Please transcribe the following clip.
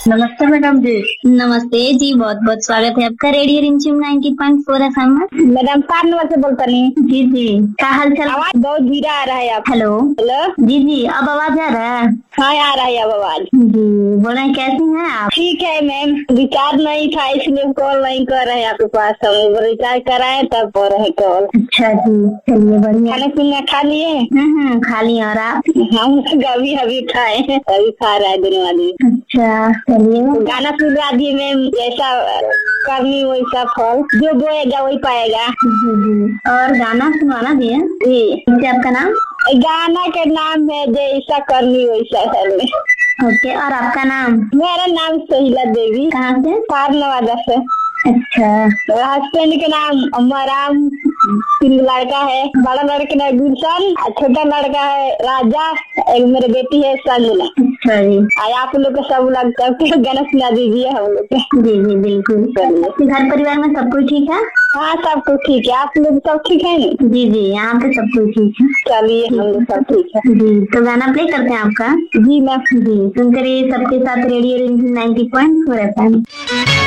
नमस्ते मैडम जी। नमस्ते जी, बहुत बहुत स्वागत है आपका रेडियो रिमझिम 90.4 एफएम में। मैडम 4 नंबर से बोलता नहीं। जी जी, क्या हाल चाल? आवाज बहुत धीरा आ रहा है आप। Hello hello. जी जी, अब आवाज आ रहा है? हाँ आ रहा है अब आवाज। जी बोले, कैसी हैं आप? ठीक है मैम, रिचार्ज नहीं था इसलिए कॉल नहीं कर रहे हैं आपके पास। हम रिचार्ज कराए तब कर रहे कॉल। अच्छा जी, चलिए बढ़िया। खाना पीना खा लिए? खा लिया। और आप? हम अभी अभी खाए हैं, अभी खा रहा है दोनों आदमी। अच्छा चलिए। गाना सुना दिए मैम, ऐसा करनी वैसा फल, जो बोएगा वही पाएगा। जी जी, और गाना सुनवाना भी है जी। इससे आपका नाम? गाना के नाम है जैसा करनी वैसा फल। ओके, और आपका नाम? मेरा नाम सहीला देवी। कहाँ से? नवादा से। अच्छा। हस्बैंड के नाम अमराम, 3 लड़का है। बड़ा लड़के का नाम गुलशन, छोटा लड़का है राजा, एक मेरी बेटी है संजना। अच्छा जी। आप लोग को सब लगता है गाना सुना दीजिए हम लोग को। जी जी बिल्कुल। घर परिवार में सब कुछ ठीक है? हाँ सब कुछ ठीक है, आप लोग सब ठीक है? जी जी, यहाँ पे सब कुछ ठीक है। चलिए हम लोग सब ठीक है। जी, तो गाना प्ले करते हैं आपका। जी मैम। जी, सुनते रहिए सबके साथ रेडियो रिमझिम 90.4 एफएम।